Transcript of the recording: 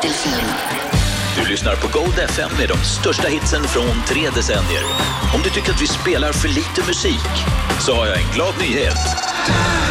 Delfin. Du lyssnar på Gold FM med de största hitsen från 3 decennier. Om du tycker att vi spelar för lite musik så har jag en glad nyhet.